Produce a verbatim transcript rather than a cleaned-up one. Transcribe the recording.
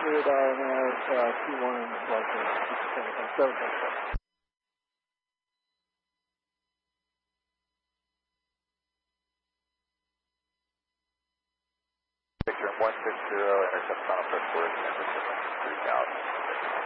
cleared R N R uh, T one like a seven point four. Victor one six zero, intercept final first word, and three out.